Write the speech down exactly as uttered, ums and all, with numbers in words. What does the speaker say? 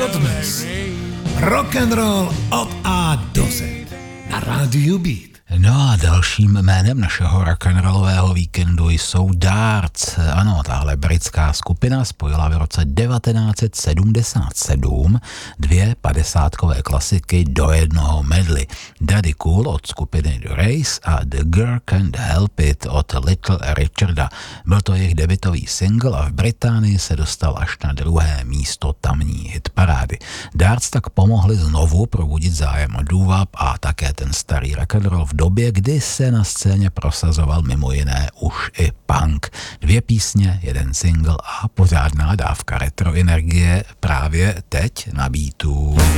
dodnes. Rock and roll od A do Z na rádiu Beat. No a dalším jménem našeho rock'n'rollového víkendu jsou Darts. Ano, tahle britská skupina spojila v roce devatenáct set sedmdesát sedm dvě padesátkové klasiky do jednoho medley. Daddy Cool od skupiny The Race a The Girl Can't Help It od Little Richarda. Byl to jejich debutový single a v Británii se dostal až na druhé místo tamní hitparády. Darts tak pomohli znovu probudit zájem o doo-wop a také ten starý rock'n'roll v době, kdy se na scéně prosazoval mimo jiné už i punk. Dvě písně, jeden single a pořádná dávka retro energie právě teď na Beatu.